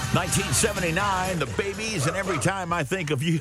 1979, the Babies, and every time I think of you.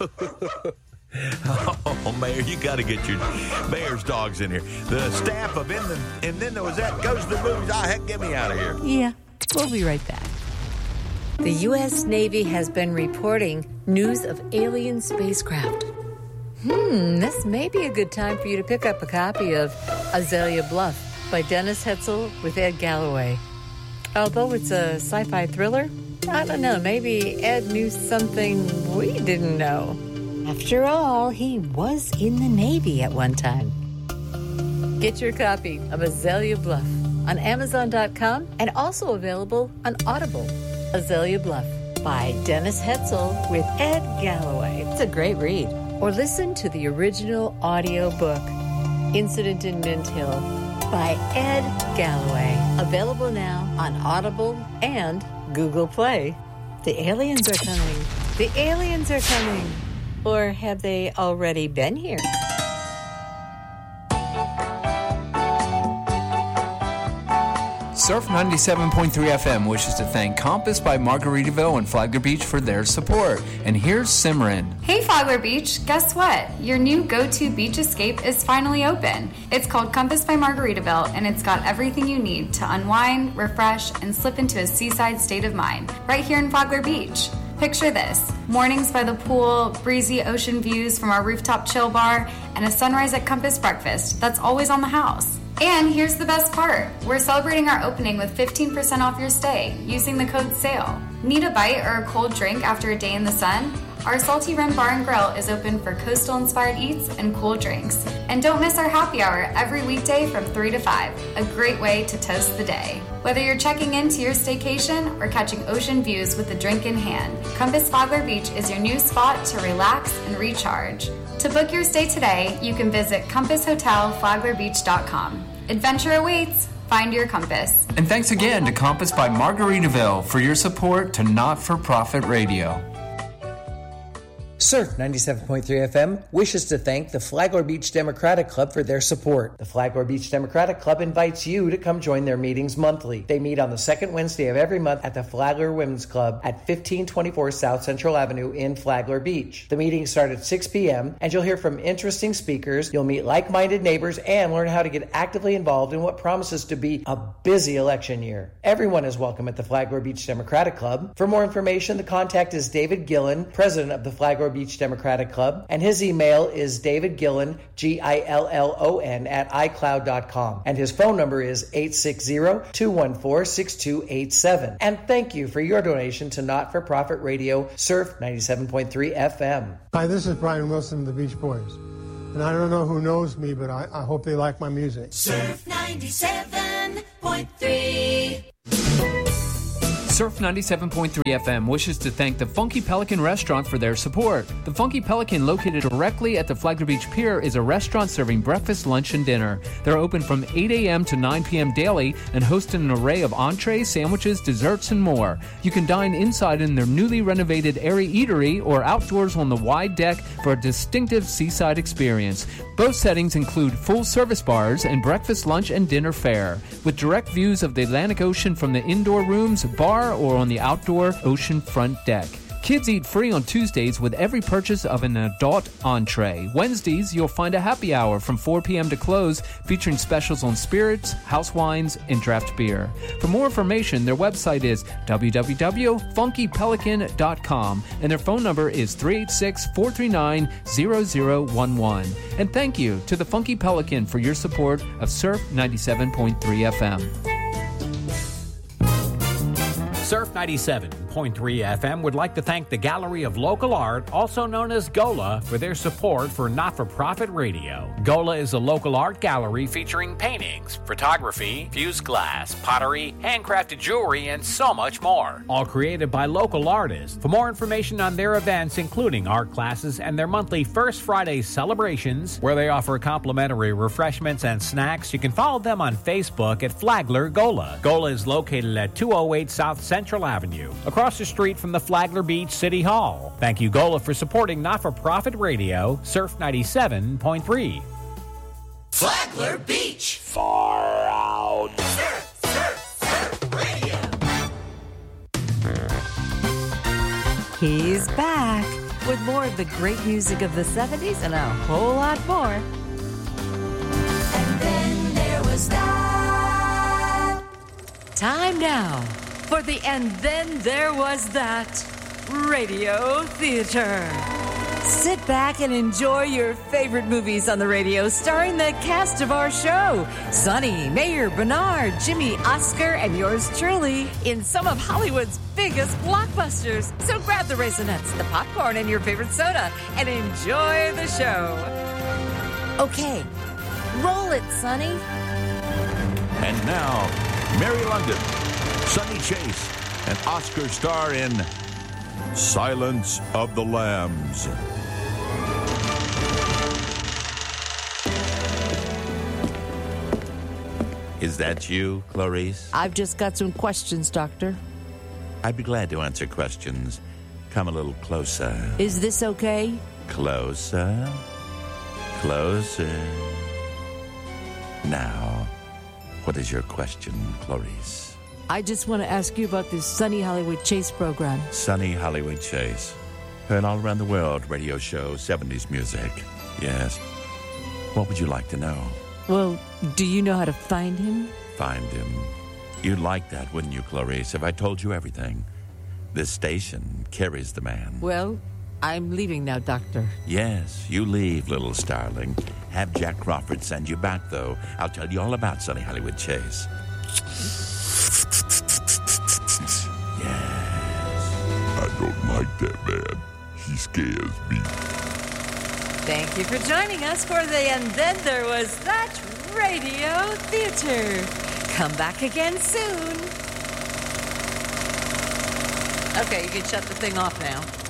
Oh, Mayor, you got to get your Mayor's dogs in here. The staff of and then there was that goes the movies. Oh, heck, get me out of here. Yeah, we'll be right back. The U.S. Navy has been reporting news of alien spacecraft. This may be a good time for you to pick up a copy of Azalea Bluff by Dennis Hetzel with Ed Galloway. Although it's a sci-fi thriller, I don't know, maybe Ed knew something we didn't know. After all, he was in the Navy at one time. Get your copy of Azalea Bluff on Amazon.com and also available on Audible. Azalea Bluff by Dennis Hetzel with Ed Galloway. It's a great read. Or listen to the original audio book, Incident in Mint Hill by Ed Galloway. Available now on Audible and Google Play. The aliens are coming. The aliens are coming. Or have they already been here? Surf 97.3 FM wishes to thank Compass by Margaritaville and Flagler Beach for their support. And here's Simran. Hey Flagler Beach, guess what? Your new go-to beach escape is finally open. It's called Compass by Margaritaville, and it's got everything you need to unwind, refresh, and slip into a seaside state of mind right here in Flagler Beach. Picture this: mornings by the pool, breezy ocean views from our rooftop chill bar, and a sunrise at Compass breakfast that's always on the house. And here's the best part. We're celebrating our opening with 15% off your stay using the code SALE. Need a bite or a cold drink after a day in the sun? Our Salty Rim Bar and Grill is open for coastal-inspired eats and cool drinks. And don't miss our happy hour every weekday from 3 to 5. A great way to toast the day. Whether you're checking into your staycation or catching ocean views with a drink in hand, Compass Flagler Beach is your new spot to relax and recharge. To book your stay today, you can visit compasshotelflaglerbeach.com. Adventure awaits. Find your compass. And thanks again to Compass by Margaritaville for your support to Not-for-Profit Radio. Surf 97.3 FM wishes to thank the Flagler Beach Democratic Club for their support. The Flagler Beach Democratic Club invites you to come join their meetings monthly. They meet on the second Wednesday of every month at the Flagler Women's Club at 1524 South Central Avenue in Flagler Beach. The meetings start at 6 p.m. and you'll hear from interesting speakers, you'll meet like-minded neighbors, and learn how to get actively involved in what promises to be a busy election year. Everyone is welcome at the Flagler Beach Democratic Club. For more information, the contact is David Gillen, president of the Flagler Beach Democratic Club, and his email is davidgillen, Gillon, at iCloud.com, and his phone number is 860-214-6287. And thank you for your donation to Not-for-Profit Radio, Surf 97.3 FM. Hi, this is Brian Wilson of the Beach Boys, and I don't know who knows me, but I hope they like my music. Surf 97.3. Surf 97.3 FM wishes to thank the Funky Pelican Restaurant for their support. The Funky Pelican, located directly at the Flagler Beach Pier, is a restaurant serving breakfast, lunch, and dinner. They're open from 8 a.m. to 9 p.m. daily and host an array of entrees, sandwiches, desserts, and more. You can dine inside in their newly renovated airy eatery or outdoors on the wide deck for a distinctive seaside experience. Both settings include full-service bars and breakfast, lunch, and dinner fare, with direct views of the Atlantic Ocean from the indoor rooms, bar, or on the outdoor ocean front deck. Kids eat free on Tuesdays with every purchase of an adult entree. Wednesdays, you'll find a happy hour from 4 p.m. to close, featuring specials on spirits, house wines, and draft beer. For more information, their website is www.funkypelican.com, and their phone number is 386-439-0011. And thank you to the Funky Pelican for your support of Surf 97.3 FM. Surf 97.3 FM would like to thank the Gallery of Local Art, also known as GOLA, for their support for Not-for-Profit Radio. GOLA is a local art gallery featuring paintings, photography, fused glass, pottery, handcrafted jewelry, and so much more. All created by local artists. For more information on their events, including art classes and their monthly First Friday celebrations, where they offer complimentary refreshments and snacks, you can follow them on Facebook at Flagler GOLA. GOLA is located at 208 South Central Avenue, across the street from the Flagler Beach City Hall. Thank you, GOLA, for supporting Not-for-Profit Radio, Surf 97.3. Flagler Beach. Far out. Surf Radio. He's back with more of the great music of the 70s and a whole lot more. And then there was that. Time now for the And Then There Was That Radio Theater. Sit back and enjoy your favorite movies on the radio starring the cast of our show. Sonny, Mayor, Bernard, Jimmy, Oscar, and yours truly in some of Hollywood's biggest blockbusters. So grab the Raisinets, the popcorn, and your favorite soda and enjoy the show. Okay, roll it, Sonny. And now, Mary London, Sonny Chase, and Oscar star in Silence of the Lambs. Is that you, Clarice? I've just got some questions, Doctor. I'd be glad to answer questions. Come a little closer. Is this okay? Closer. Closer. Now, what is your question, Clarice? I just want to ask you about this Sunny Hollywood Chase program. Sunny Hollywood Chase. Heard all around the world, radio show, 70s music. Yes. What would you like to know? Well, do you know how to find him? Find him. You'd like that, wouldn't you, Clarice, if I told you everything? This station carries the man. Well, I'm leaving now, Doctor. Yes, you leave, little starling. Have Jack Crawford send you back, though. I'll tell you all about Sunny Hollywood Chase. Yes. I don't like that man. He scares me. Thank you for joining us for the And Then There Was That Radio Theater. Come back again soon. Okay, you can shut the thing off now.